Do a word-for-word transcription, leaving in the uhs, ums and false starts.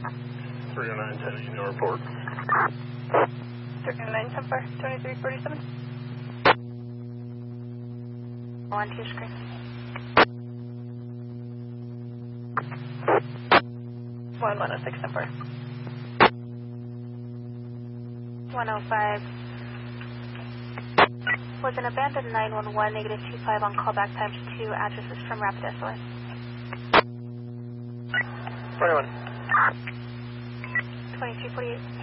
three oh nine ten, Union report. three oh nine ten four, twenty-three forty-seven. On to your screen. one one oh six ten four. one oh five. Was an abandoned nine one one, negative two five on callback times two, addresses from Rapid S O S. twenty-one. twenty-two forty-eight.